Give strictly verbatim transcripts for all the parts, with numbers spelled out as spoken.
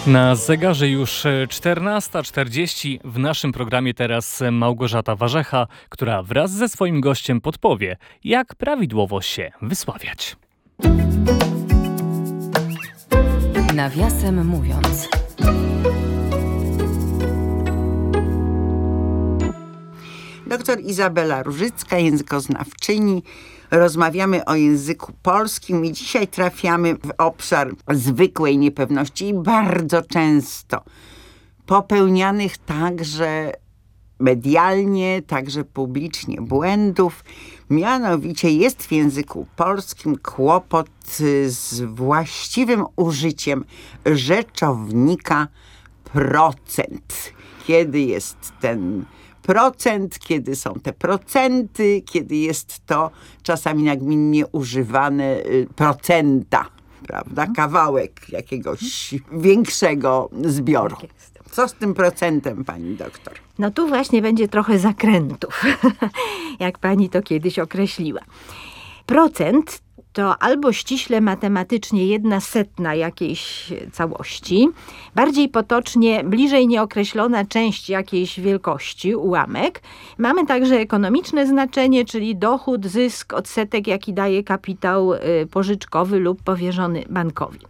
Na zegarze już czternasta czterdzieści. W naszym programie teraz Małgorzata Warzecha, która wraz ze swoim gościem podpowie, jak prawidłowo się wysławiać. Nawiasem mówiąc. Doktor Izabela Różycka, językoznawczyni. Rozmawiamy o języku polskim i dzisiaj trafiamy w obszar zwykłej niepewności i bardzo często popełnianych także medialnie, także publicznie błędów. Mianowicie jest w języku polskim kłopot z właściwym użyciem rzeczownika procent. Kiedy jest ten procent, kiedy są te procenty, kiedy jest to czasami nagminnie używane procenta, prawda? Kawałek jakiegoś większego zbioru. Co z tym procentem, pani doktor? No tu właśnie będzie trochę zakrętów, jak pani to kiedyś określiła. Procent to albo ściśle matematycznie jedna setna jakiejś całości, bardziej potocznie bliżej nieokreślona część jakiejś wielkości, ułamek. Mamy także ekonomiczne znaczenie, czyli dochód, zysk, odsetek, jaki daje kapitał pożyczkowy lub powierzony bankowi.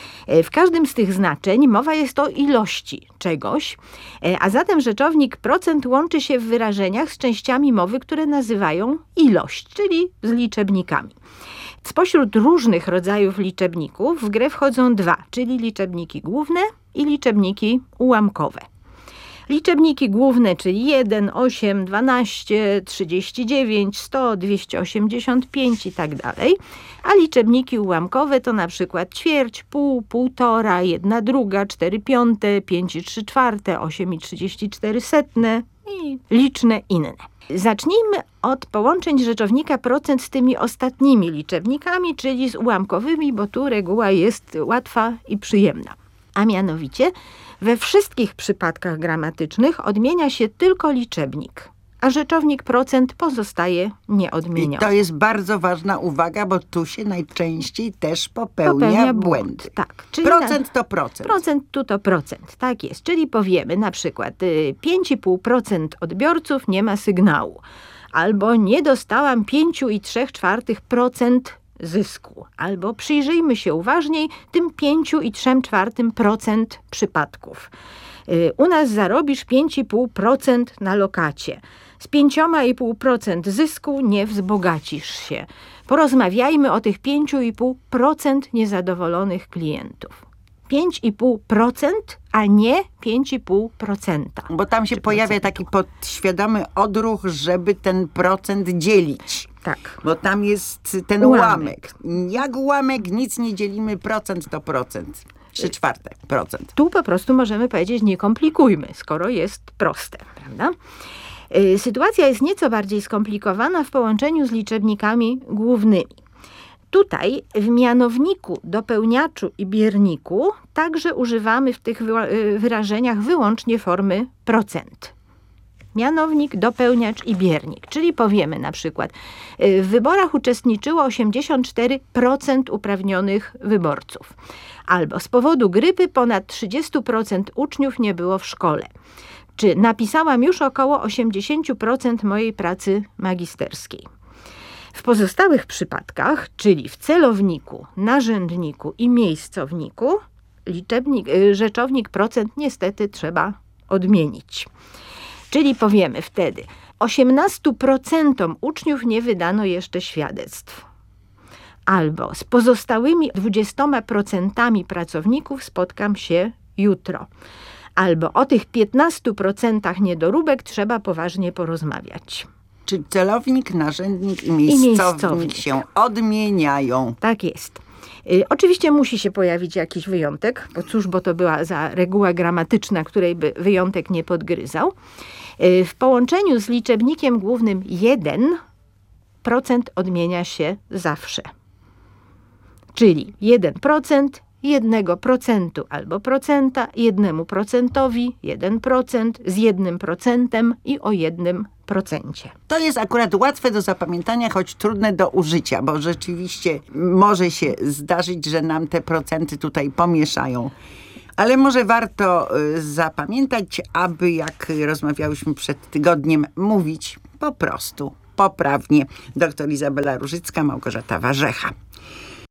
W każdym z tych znaczeń mowa jest o ilości czegoś, a zatem rzeczownik procent łączy się w wyrażeniach z częściami mowy, które nazywają ilość, czyli z liczebnikami. Spośród różnych rodzajów liczebników w grę wchodzą dwa, czyli liczebniki główne i liczebniki ułamkowe. Liczebniki główne, czyli jeden, osiem, dwanaście, trzydzieści dziewięć, sto, dwieście osiemdziesiąt pięć i tak dalej, a liczebniki ułamkowe to na przykład ćwierć, pół, półtora, jedna druga, cztery piąte, pięć i trzy czwarte, osiem i trzydzieści cztery setne i liczne inne. Zacznijmy od połączeń rzeczownika procent z tymi ostatnimi liczebnikami, czyli z ułamkowymi, bo tu reguła jest łatwa i przyjemna. A mianowicie we wszystkich przypadkach gramatycznych odmienia się tylko liczebnik, a rzeczownik procent pozostaje nieodmieniony. I to jest bardzo ważna uwaga, bo tu się najczęściej też popełnia, popełnia błędy. Błąd, tak. Czyli procent na, to procent. Procent tu to procent, tak jest. Czyli powiemy na przykład y, pięć i pół procent odbiorców nie ma sygnału. Albo nie dostałam pięć i trzy czwarte procent zysku. Albo przyjrzyjmy się uważniej tym pięć i trzy czwarte procent przypadków. Y, u nas zarobisz pięć i pół procent na lokacie. Z pięć i pół procent zysku nie wzbogacisz się. Porozmawiajmy o tych pięć i pół procent niezadowolonych klientów. pięć i pół procent, a nie pięć i pół procent. Bo tam się pojawia taki podświadomy odruch, żeby ten procent dzielić. Tak. Bo tam jest ten ułamek. ułamek. Jak ułamek, nic nie dzielimy, procent to procent. Trzy czwarte procent. Tu po prostu możemy powiedzieć, nie komplikujmy, skoro jest proste, prawda? Sytuacja jest nieco bardziej skomplikowana w połączeniu z liczebnikami głównymi. Tutaj w mianowniku, dopełniaczu i bierniku także używamy w tych wyrażeniach wyłącznie formy procent. Mianownik, dopełniacz i biernik. Czyli powiemy na przykład, w wyborach uczestniczyło osiemdziesiąt cztery procent uprawnionych wyborców. Albo z powodu grypy ponad trzydzieści procent uczniów nie było w szkole. Czy napisałam już około osiemdziesiąt procent mojej pracy magisterskiej. W pozostałych przypadkach, czyli w celowniku, narzędniku i miejscowniku, liczebnik, rzeczownik procent niestety trzeba odmienić. Czyli powiemy wtedy, osiemnastu procentom uczniów nie wydano jeszcze świadectw. Albo z pozostałymi dwudziestoma procentami pracowników spotkam się jutro. Albo o tych piętnastu procentach niedoróbek trzeba poważnie porozmawiać. Czy celownik, narzędnik i miejscownik, I miejscownik się odmieniają. Tak jest. Y, oczywiście musi się pojawić jakiś wyjątek, bo cóż, bo to była za reguła gramatyczna, której by wyjątek nie podgryzał. Y, w połączeniu z liczebnikiem głównym jeden procent odmienia się zawsze. Czyli jeden procent, jednego procentu albo procenta, jednemu procentowi, jeden procent, z jednym procentem i o jednym procencie. To jest akurat łatwe do zapamiętania, choć trudne do użycia, bo rzeczywiście może się zdarzyć, że nam te procenty tutaj pomieszają. Ale może warto y, zapamiętać, aby jak rozmawiałyśmy przed tygodniem, mówić po prostu, poprawnie. Doktor Izabela Różycka, Małgorzata Warzecha.